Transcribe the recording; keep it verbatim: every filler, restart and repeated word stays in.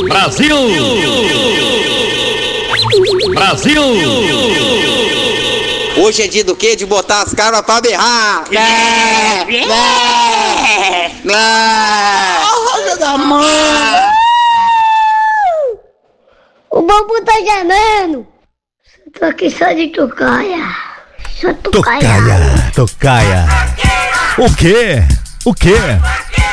Brasil! Brasil! Hoje é dia do quê? De botar as caras pra berrar! Né? Né? Né? Olha da mãe! O bambu tá gemendo. Tô aqui só de tocaia. Só tocaia. Tocaia, tocaia. O quê? O quê?